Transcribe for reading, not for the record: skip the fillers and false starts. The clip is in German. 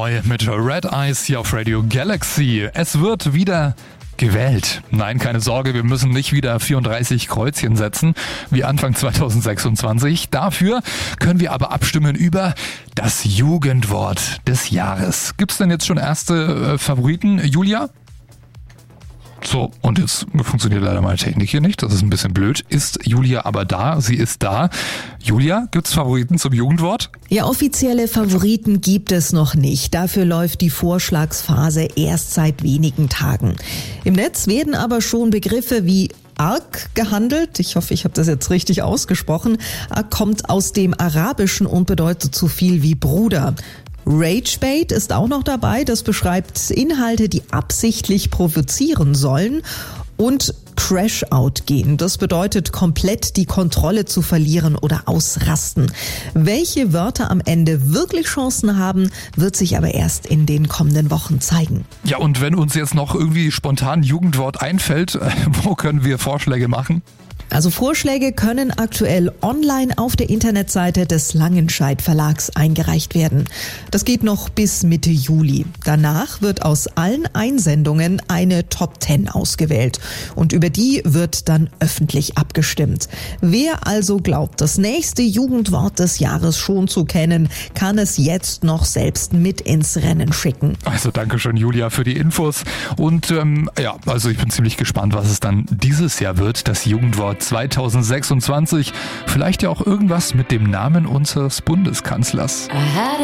neu mit Red Eyes hier auf Radio Galaxy. Es wird wieder gewählt. Nein, keine Sorge, wir müssen nicht wieder 34 Kreuzchen setzen wie Anfang 2026. Dafür können wir aber abstimmen über das Jugendwort des Jahres. Gibt's denn jetzt schon erste Favoriten, Julia? So, und jetzt funktioniert leider meine Technik hier nicht. Das ist ein bisschen blöd. Ist Julia aber da? Sie ist da. Julia, gibt's Favoriten zum Jugendwort? Ja, offizielle Favoriten gibt es noch nicht. Dafür läuft die Vorschlagsphase erst seit wenigen Tagen. Im Netz werden aber schon Begriffe wie Ark gehandelt. Ich hoffe, ich habe das jetzt richtig ausgesprochen. Ark kommt aus dem Arabischen und bedeutet so viel wie Bruder. Ragebait ist auch noch dabei. Das beschreibt Inhalte, die absichtlich provozieren sollen. Und Crash-Out gehen. Das bedeutet, komplett die Kontrolle zu verlieren oder ausrasten. Welche Wörter am Ende wirklich Chancen haben, wird sich aber erst in den kommenden Wochen zeigen. Ja, und wenn uns jetzt noch irgendwie spontan ein Jugendwort einfällt, wo können wir Vorschläge machen? Also Vorschläge können aktuell online auf der Internetseite des Langenscheidt Verlags eingereicht werden. Das geht noch bis Mitte Juli. Danach wird aus allen Einsendungen eine Top 10 ausgewählt und über die wird dann öffentlich abgestimmt. Wer also glaubt, das nächste Jugendwort des Jahres schon zu kennen, kann es jetzt noch selbst mit ins Rennen schicken. Also danke schön, Julia, für die Infos. Und also ich bin ziemlich gespannt, was es dann dieses Jahr wird, das Jugendwort 2026. Vielleicht ja auch irgendwas mit dem Namen unseres Bundeskanzlers.